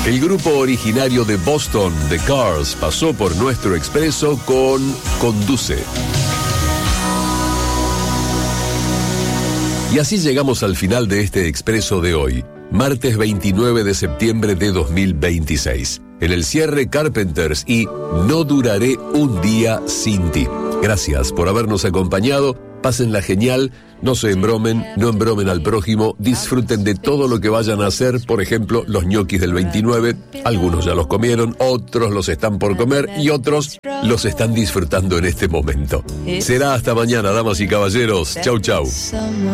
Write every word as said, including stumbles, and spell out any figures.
El grupo originario de Boston, The Cars, pasó por nuestro expreso con Conduce. Y así llegamos al final de este expreso de hoy, martes veintinueve de septiembre de dos mil veintiséis. En el cierre, Carpenters y No duraré un día sin ti. Gracias por habernos acompañado. Pásenla genial, no se embromen, no embromen al prójimo, disfruten de todo lo que vayan a hacer. Por ejemplo, los ñoquis del veintinueve, algunos ya los comieron, otros los están por comer y otros los están disfrutando en este momento. Será hasta mañana, damas y caballeros. Chau, chau.